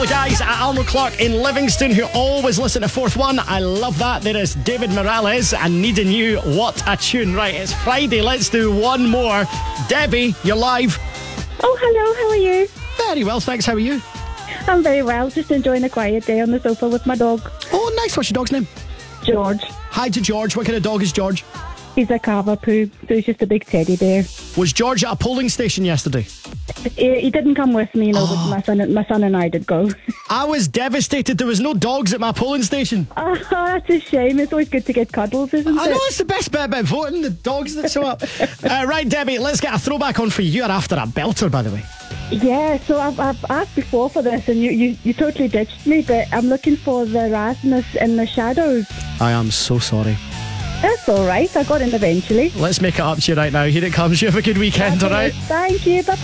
The guys at Arnold Clark in Livingston who always listen to Fourth One. I love that. There is David Morales and Needing You. What a tune. Right, it's Friday. Let's do one more. Debbie, you're live. Oh, hello. How are you? Very well, thanks. How are you? I'm very well. Just enjoying a quiet day on the sofa with my dog, Oh, nice. What's your dog's name? George. Hi to George. What kind of dog is George? He's a Cavapoo, so he's just a big teddy bear. Was George at a polling station yesterday? He didn't come with me, but my son and I did go. I was devastated. There was no dogs at my polling station. Oh, that's a shame. It's always good to get cuddles, isn't I know it? it's the best bit about voting, the dogs that show up. Right, Debbie, let's get a throwback on for you. You're after a belter, by the way. Yeah, so I've asked before for this, and you totally ditched me, but I'm looking for the Rasmus in the Shadows. I am so sorry. That's all right. I got in eventually. Let's make it up to you right now. Here it comes. You have a good weekend, all right? Thank you. Bye-bye.